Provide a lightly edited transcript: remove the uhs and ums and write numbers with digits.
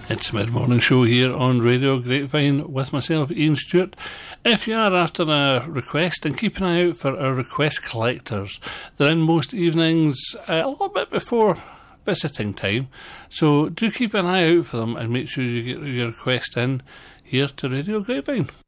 It's a mid-morning show here on Radio Grapevine with myself, Ian Stewart. If you are after a request, then keep an eye out for our request collectors. They're in most evenings a little bit before visiting time, so do keep an eye out for them and make sure you get your request in here to Radio Grapevine.